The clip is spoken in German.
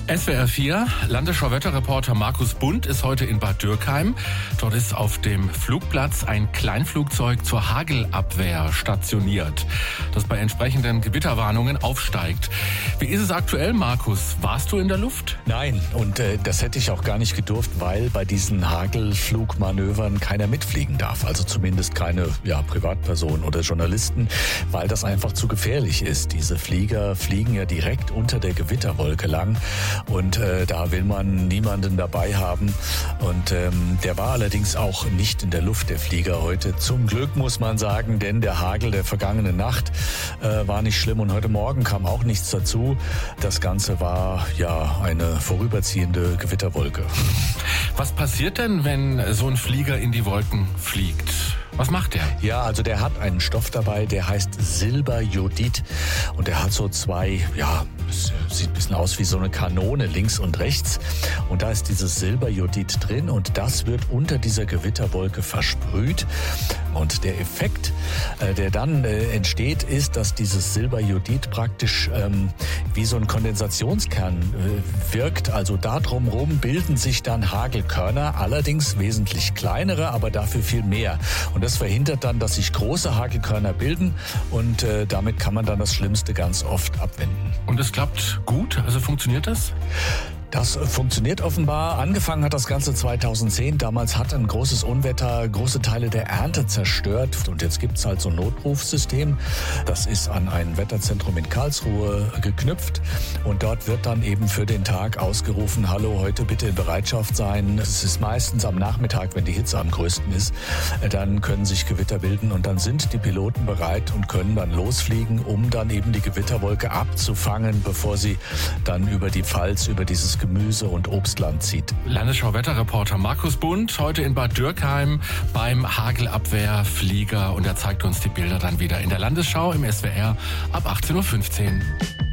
SWR 4, Landesschau-Wetterreporter Markus Bund ist heute in Bad Dürkheim. Dort ist auf dem Flugplatz ein Kleinflugzeug zur Hagelabwehr stationiert, das bei entsprechenden Gewitterwarnungen aufsteigt. Wie ist es aktuell, Markus? Warst du in der Luft? Nein, und das hätte ich auch gar nicht gedurft, weil bei diesen Hagelflugmanövern keiner mitfliegen darf. Also zumindest keine Privatpersonen oder Journalisten, weil das einfach zu gefährlich ist. Diese Flieger fliegen ja direkt unter der Gewitterwolke lang. Und da will man niemanden dabei haben. Und der war allerdings auch nicht in der Luft, der Flieger heute. Zum Glück muss man sagen, denn der Hagel der vergangenen Nacht war nicht schlimm. Und heute Morgen kam auch nichts dazu. Das Ganze war eine vorüberziehende Gewitterwolke. Was passiert denn, wenn so ein Flieger in die Wolken fliegt? Was macht der? Ja, also der hat einen Stoff dabei, der heißt Silberjodid. Und der hat so zwei, sieht ein bisschen aus wie so eine Kanone links und rechts. Und da ist dieses Silberjodid drin und das wird unter dieser Gewitterwolke versprüht. Und der Effekt, der dann entsteht, ist, dass dieses Silberjodid praktisch wie so ein Kondensationskern wirkt. Also da drumherum bilden sich dann Hagelkörner, allerdings wesentlich kleinere, aber dafür viel mehr. Und das verhindert dann, dass sich große Hagelkörner bilden und damit kann man dann das Schlimmste ganz oft abwenden. Und es klappt gut? Also funktioniert das? Das funktioniert offenbar. Angefangen hat das Ganze 2010. Damals hat ein großes Unwetter große Teile der Ernte zerstört. Und jetzt gibt's halt so ein Notrufsystem. Das ist an ein Wetterzentrum in Karlsruhe geknüpft. Und dort wird dann eben für den Tag ausgerufen, hallo, heute bitte in Bereitschaft sein. Es ist meistens am Nachmittag, wenn die Hitze am größten ist. Dann können sich Gewitter bilden und dann sind die Piloten bereit und können dann losfliegen, um dann eben die Gewitterwolke abzufangen, bevor sie dann über die Pfalz, über dieses Gemüse- und Obstland zieht. Landesschau-Wetterreporter Markus Bund, heute in Bad Dürkheim beim Hagelabwehrflieger und er zeigt uns die Bilder dann wieder in der Landesschau im SWR ab 18:15 Uhr.